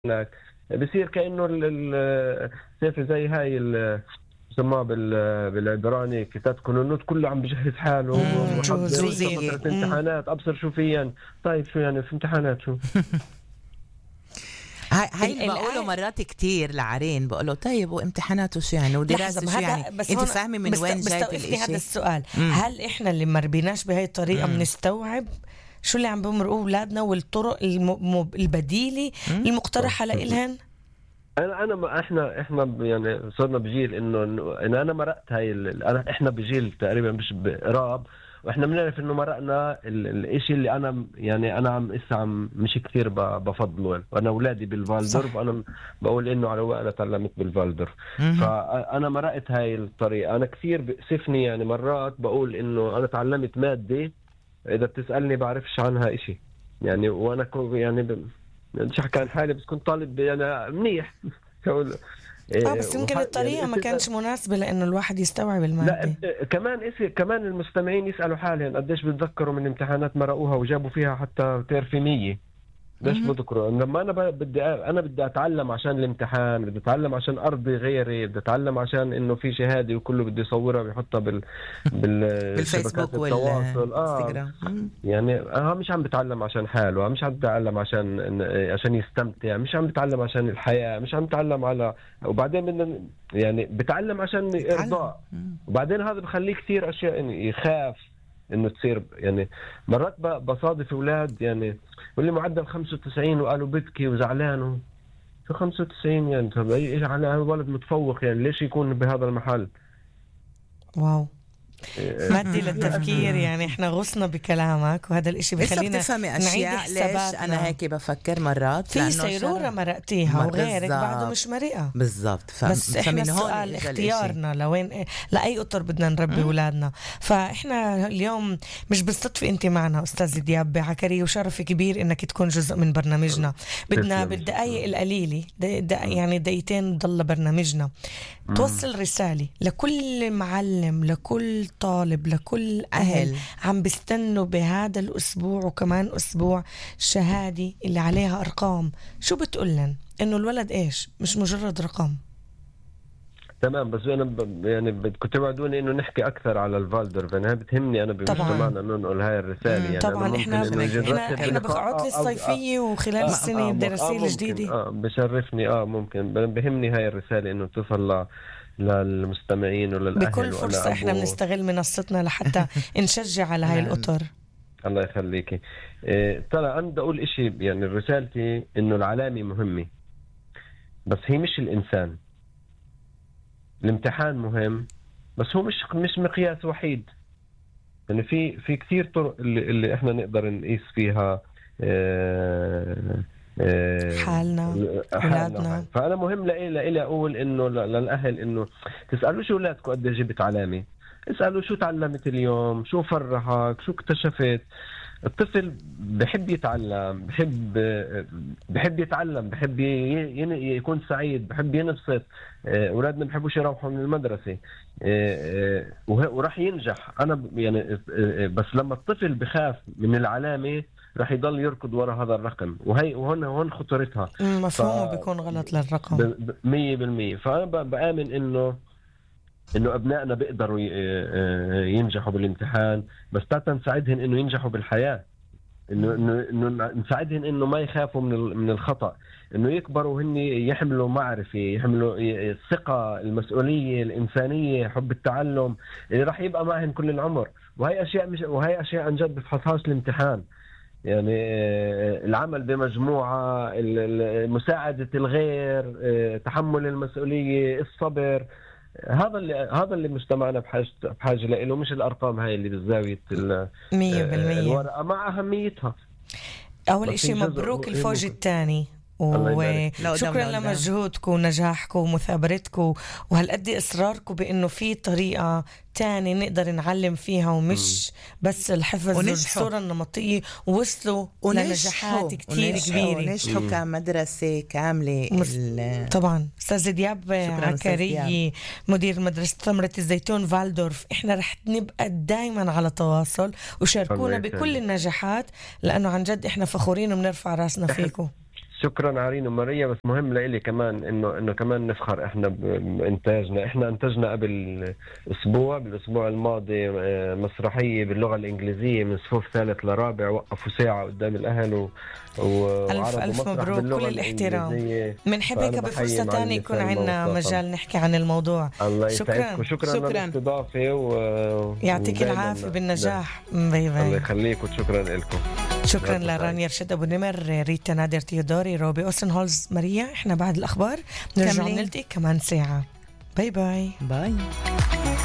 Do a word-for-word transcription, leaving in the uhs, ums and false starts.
هناك بصير كأنه السيف زي هاي بسموها بالعبراني كتاب كنونوت كله عم بجهز حاله وحضر فترة امتحانات أبصر شو فيا. طيب شو يعني في امتحانات شو هاي هاي بقوله مرات كتير لعرين بقوله طيب وامتحاناته شو يعني ودراسة شو يعني انت فاهمي من بست... وين جايب الاشي هذا السؤال. مم. هل احنا اللي مربيناش بهاي الطريقة بنستوعب شو اللي عم بمرقوه أولادنا والطرق الم... البديلة المقترحة لإلهن؟ انا انا احنا احنا يعني صرنا بجيل انه انه انا مرقت هاي انا احنا بجيل تقريبا مش قراب واحنا بنعرف انه مرقنا الاشي اللي انا يعني انا عم اسا عم مش كثير بفضله. وانا اولادي بالفالدورف وانا بقول انه على وقت انا تعلمت بالفالدورف فانا مرقت هاي الطريقه. انا كثير بأسفني يعني مرات بقول انه انا تعلمت ماده اذا بتسالني بعرفش عنها اشي يعني وانا يعني ب... مش حكي عن حالي بس كنت طالب يعني منيح اه بس يمكن الطريقة يعني ما كانش مناسبة لأنه الواحد يستوعب المادة. لا كمان اسي كمان المستمعين يسألوا حالهم قديش بتذكروا من امتحانات مرقوها وجابوا فيها حتى تعرفي مية ليش بذكروا. لما انا بدي انا بدي اتعلم عشان الامتحان بدي اتعلم عشان ارضي غيري بدي اتعلم عشان انه في شهاده وكله بدي يصورها بيحطها بال بال بالفيسبوك والانستغرام اه يعني اه مش عم بتعلم عشان حاله مش عم بتعلم عشان عشان يستمتع مش عم بتعلم عشان الحياه مش عم بتعلم على وبعدين بدنا يعني بتعلم عشان ارضاء وبعدين هذا بخليه كثير اشياء يعني يخاف انه تصير. يعني مرات بصادف اولاد يعني واللي معدل خمسة وتسعين وقالوا ببكي وزعلان شو خمسة وتسعين يعني طب ايش على ولد متفوق يعني ليش يكون بهذا المحل. واو مادي للتفكير يعني احنا غصنا بكلامك وهذا الاشي بخلينا نعيد حساباتنا. ليش انا هيك بفكر مرات في سيرورة مرقتيها وغيرك بعده مش مرقة بالضبط ف... بس احنا السؤال اختيارنا لوين إيه؟ لأي قطر بدنا نربي ولادنا. فاحنا اليوم مش بالصدفة انت معنا استاذ دياب بعكري وشرف كبير انك تكون جزء من برنامجنا. بدنا بالدقايق القليلة يعني دقيقتين ضل برنامجنا توصل رسالة لكل معلم لكل طالب لكل أهل عم بيستنوا بهذا الأسبوع وكمان أسبوع الشهادة اللي عليها أرقام. شو بتقولن إنه الولد إيش مش مجرد رقم؟ تمام بس أنا ب... يعني كنت وعدوني إنه نحكي أكثر على الفالدورف أنا بتهمني أنا بمجتمعنا إنه ننقل هاي الرسالة يعني طبعا إحنا إحنا إحنا بقعد الصيفية وخلال آه السنة آه الدراسية آه الجديدة آه بشرفني آه ممكن بهمني هاي الرسالة إنه توصل ل للمستمعين وللأهل بكل فرصة احنا بنستغل منصتنا لحتى نشجع على هاي الأطر. الله يخليكي. اه ترى أنا بدي أقول إشي يعني رسالتي إنه العلامة مهمة بس هي مش الإنسان. الامتحان مهم بس هو مش مش مقياس وحيد يعني في في كثير طرق اللي, اللي احنا نقدر نقيس فيها اه حالنا أولادنا. فأنا مهم لإلي لإلي أقول إنه للأهل إنه تسألوا شو أولادكم قد جبت علامة اسألوا شو تعلمت اليوم شو فرحك شو اكتشفت. الطفل بحب يتعلم بحب بحب يتعلم بحب يكون سعيد بحب ينبسط. أولادنا بحبوش يروحوا من المدرسة وراح ينجح. أنا يعني بس لما الطفل بخاف من العلامة راح يضل يركض وراء هذا الرقم وهي وهنا هون خطورتها مفهومه ف... بيكون غلط للرقم مية بالمية. فأنا بآمن إنه إنه أبنائنا بيقدروا ينجحوا بالامتحان بس تاتا نساعدهم إنه ينجحوا بالحياة إنه إنه إنه نساعدهم إنه ما يخافوا من من الخطأ إنه يكبروا هن يحملوا معرفة يحملوا الثقة المسؤولية الإنسانية حب التعلم اللي راح يبقى معهم كل العمر. وهي أشياء مش وهي أشياء عن جد بفحصهاش الامتحان يعني العمل بمجموعة مساعدة الغير تحمل المسؤولية الصبر. هذا اللي هذا اللي مجتمعنا بحاجة بحاجة له مش الأرقام هاي اللي بالزاوية الورقة مع أهميتها. أول إشي مبروك الفوج الثاني وشكرا لمجهودكم ونجاحكم ومثابرتكم وهالقد إصراركم بأنه في طريقة تاني نقدر نعلم فيها ومش بس الحفظ والصورة النمطية ووصلوا لنجاحات كتير كبيرة ونجحوا كمدرسة كاملة طبعا. أستاذ دياب عكري مدير مدرسة ثمرة الزيتون فالدورف إحنا رح نبقى دايما على تواصل وشاركونا بكل النجاحات لأنه عن جد إحنا فخورين وبنرفع راسنا فيكم. شكرا عرين وماريا. بس مهم لإلي كمان انه انه كمان نفخر احنا بانتاجنا. احنا انتجنا قبل اسبوع بالاسبوع الماضي مسرحيه باللغه الانجليزيه من صفوف ثالث لرابع، وقفوا ساعه قدام الاهل و... وعرضوا ألف ألف مبروك، كل الاحترام. بنحب هيك بفرصة تانية يكون عندنا مجال نحكي عن الموضوع. الله شكرا يسعدكم. شكرا, شكرا للاستضافة و... يعطيك العافية بالنجاح. باي باي. الله يخليك وشكرا لكم. شكرا لرانيا رشيد أبو نمر، ريتا نادر تيودوري، روبي أوسنهولز، ماريا. احنا بعد الأخبار نرجع نلتقي كمان ساعة. باي باي. باي.